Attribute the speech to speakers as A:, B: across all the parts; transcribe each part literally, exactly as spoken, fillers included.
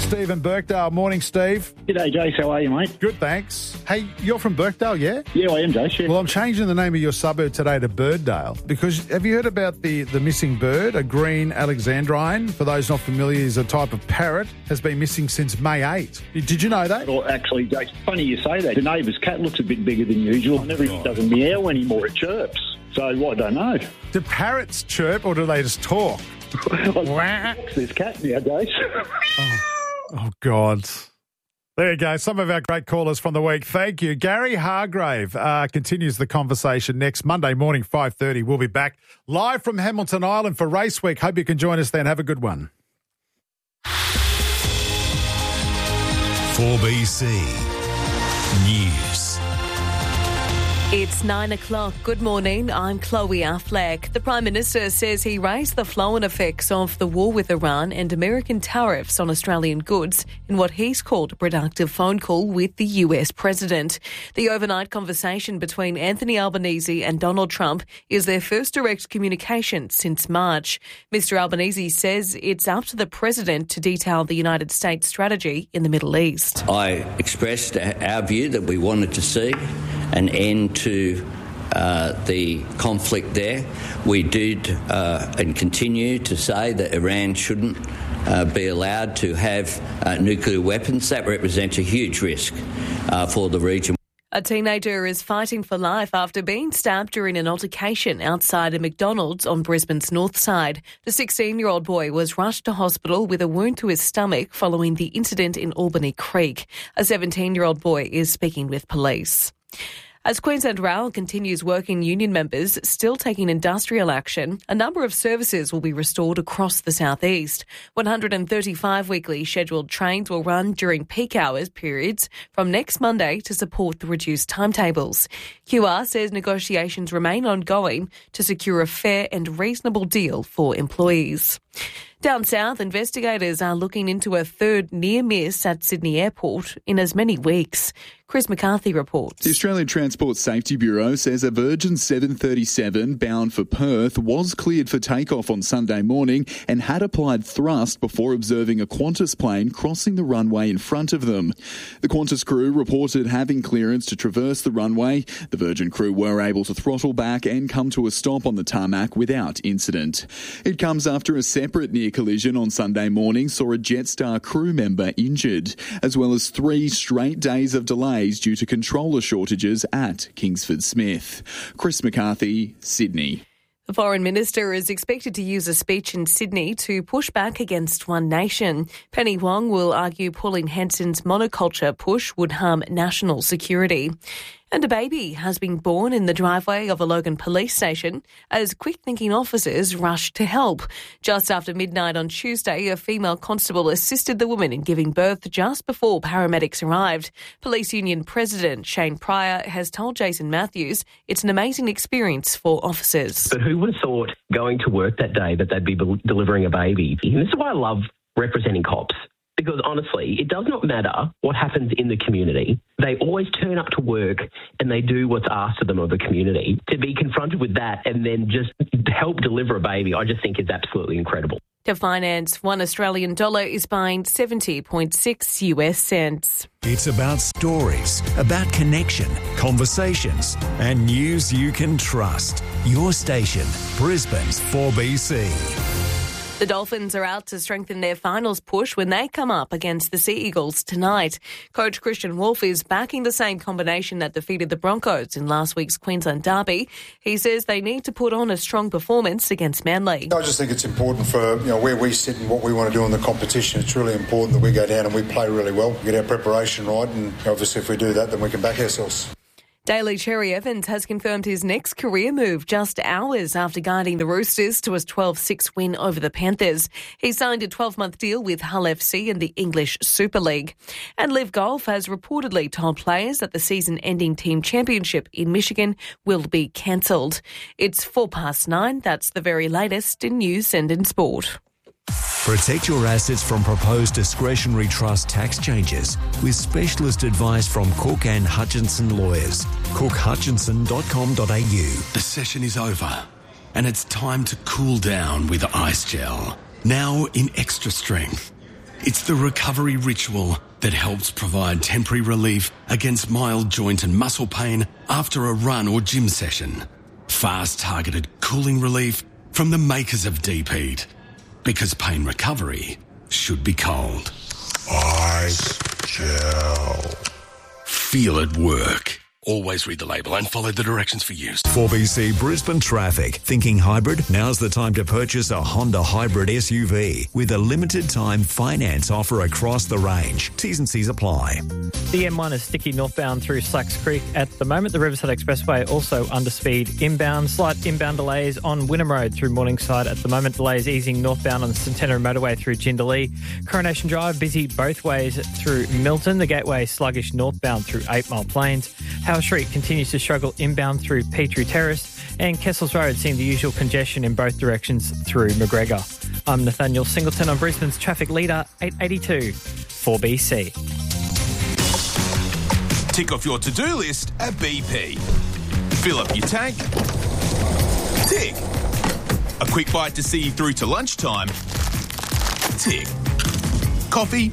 A: Stephen Birkdale. Morning, Steve.
B: G'day, Jace. How are you, mate?
A: Good, thanks. Hey, you're from Birkdale, yeah?
B: Yeah, I am, Jace. Yeah.
A: Well, I'm changing the name of your suburb today to Birddale because have you heard about the, the missing bird, a green alexandrine? For those not familiar, is a type of parrot, has been missing since May eighth. Did you know that?
B: Well, actually, Jace, funny you say that. The neighbour's cat looks a bit bigger than usual. It never doesn't meow anymore. It chirps. So, well, I don't know.
A: Do parrots chirp or do they just talk?
B: This cat now, Jace.
A: oh. oh, God. There you go. Some of our great callers from the week. Thank you. Gary Hargrave uh, continues the conversation next Monday morning, five thirty. We'll be back live from Hamilton Island for Race Week. Hope you can join us then. Have a good one.
C: four B C News.
D: It's nine o'clock. Good morning. I'm Chloe Affleck. The Prime Minister says he raised the flow-on effects of the war with Iran and American tariffs on Australian goods in what he's called a productive phone call with the U S President. The overnight conversation between Anthony Albanese and Donald Trump is their first direct communication since March. Mister Albanese says it's up to the President to detail the United States strategy in the Middle East.
E: I expressed our view that we wanted to see an end to uh, the conflict there. We did uh, and continue to say that Iran shouldn't uh, be allowed to have uh, nuclear weapons. That represents a huge risk uh, for the region.
D: A teenager is fighting for life after being stabbed during an altercation outside a McDonald's on Brisbane's north side. The sixteen-year-old boy was rushed to hospital with a wound to his stomach following the incident in Albany Creek. A seventeen-year-old boy is speaking with police. As Queensland Rail continues working union members still taking industrial action, a number of services will be restored across the southeast. one hundred thirty-five weekly scheduled trains will run during peak hours periods from next Monday to support the reduced timetables. Q R says negotiations remain ongoing to secure a fair and reasonable deal for employees. Down south, investigators are looking into a third near miss at Sydney Airport in as many weeks. Chris McCarthy reports.
F: The Australian Transport Safety Bureau says a Virgin seven thirty-seven bound for Perth was cleared for takeoff on Sunday morning and had applied thrust before observing a Qantas plane crossing the runway in front of them. The Qantas crew reported having clearance to traverse the runway. The Virgin crew were able to throttle back and come to a stop on the tarmac without incident. It comes after a separate near collision on Sunday morning saw a Jetstar crew member injured, as well as three straight days of delays due to controller shortages at Kingsford Smith. Chris McCarthy, Sydney.
D: The Foreign Minister is expected to use a speech in Sydney to push back against One Nation. Penny Wong will argue Pauline Hanson's monoculture push would harm national security. And a baby has been born in the driveway of a Logan police station as quick-thinking officers rushed to help. Just after midnight on Tuesday, a female constable assisted the woman in giving birth just before paramedics arrived. Police Union President Shane Pryor has told Jason Matthews it's an amazing experience for officers.
G: But who would have thought going to work that day that they'd be delivering a baby? And this is why I love representing cops. Because honestly, it does not matter what happens in the community. They always turn up to work and they do what's asked of them of the community. To be confronted with that and then just help deliver a baby, I just think is absolutely incredible.
D: To finance, one Australian dollar is buying seventy point six U S cents.
C: It's about stories, about connection, conversations, and news you can trust. Your station, Brisbane's four B C.
D: The Dolphins are out to strengthen their finals push when they come up against the Sea Eagles tonight. Coach Christian Wolff is backing the same combination that defeated the Broncos in last week's Queensland Derby. He says they need to put on a strong performance against Manly.
H: I just think it's important for you know where we sit and what we want to do in the competition. It's really important that we go down and we play really well, get our preparation right, and obviously if we do that, then we can back ourselves.
D: Daly Cherry Evans has confirmed his next career move just hours after guiding the Roosters to a twelve six win over the Panthers. He signed a twelve-month deal with Hull F C in the English Super League. And Liv Golf has reportedly told players that the season-ending team championship in Michigan will be cancelled. It's four past nine. That's the very latest in news and in sport.
C: Protect your assets from proposed discretionary trust tax changes with specialist advice from Cook and Hutchinson Lawyers. cook hutchinson dot com dot a u.
I: The session is over and it's time to cool down with Ice Gel. Now in extra strength. It's the recovery ritual that helps provide temporary relief against mild joint and muscle pain after a run or gym session. Fast targeted cooling relief from the makers of Deep Heat. Because pain recovery should be cold.
J: Ice gel.
I: Feel it work. Always read the label and follow the directions for use.
C: four B C Brisbane Traffic. Thinking hybrid? Now's the time to purchase a Honda Hybrid S U V with a limited time finance offer across the range. T's and C's apply.
K: The M one is sticky northbound through Slacks Creek at the moment. The Riverside Expressway also under speed inbound. Slight inbound delays on Wynnum Road through Morningside at the moment. Delays easing northbound on the Centenary Motorway through Jindalee. Coronation Drive busy both ways through Milton. The Gateway sluggish northbound through Eight Mile Plains. Howard Street continues to struggle inbound through Petrie Terrace, and Kessels Road seeing the usual congestion in both directions through McGregor. I'm Nathaniel Singleton on Brisbane's traffic leader, eight eighty-two, four B C.
L: Tick off your to-do list at B P. Fill up your tank. Tick. A quick bite to see you through to lunchtime. Tick. Coffee.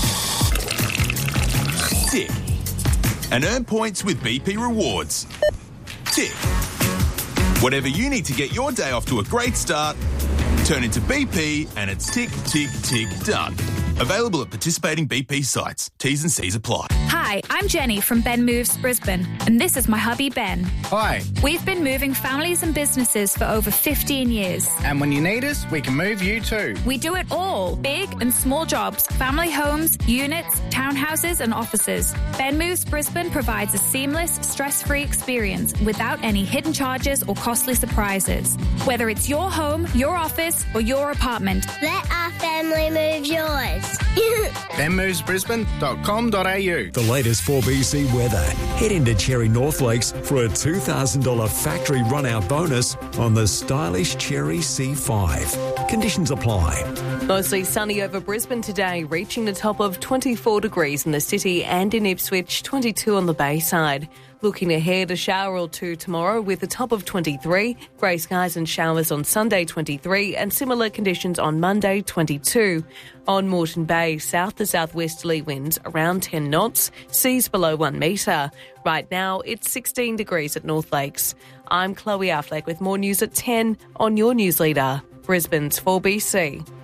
L: Tick. And earn points with B P Rewards. Tick. Whatever you need to get your day off to a great start, turn into B P and it's tick, tick, tick, done. Available at participating B P sites. T's and C's apply.
M: Hi, I'm Jenny from Ben Moves Brisbane, and this is my hubby Ben.
N: Hi.
M: We've been moving families and businesses for over fifteen years.
N: And when you need us, we can move you too.
M: We do it all. Big and small jobs, family homes, units, townhouses and offices. Ben Moves Brisbane provides a seamless, stress-free experience without any hidden charges or costly surprises. Whether it's your home, your office or your apartment.
O: Let our family move yours.
N: ben moves brisbane dot com dot a u.
C: The latest four B C weather. Head into Cherry North Lakes for a two thousand dollars factory run-out bonus on the stylish Cherry C five. Conditions apply.
D: Mostly sunny over Brisbane today, reaching the top of twenty-four degrees in the city and in Ipswich, twenty-two on the Bayside. Looking ahead, a shower or two tomorrow with a top of twenty-three, grey skies and showers on Sunday, twenty-three, and similar conditions on Monday, twenty-two. On Moreton Bay, south to southwesterly winds around ten knots, seas below one metre. Right now, it's sixteen degrees at North Lakes. I'm Chloe Affleck with more news at ten on your news leader, Brisbane's four B C.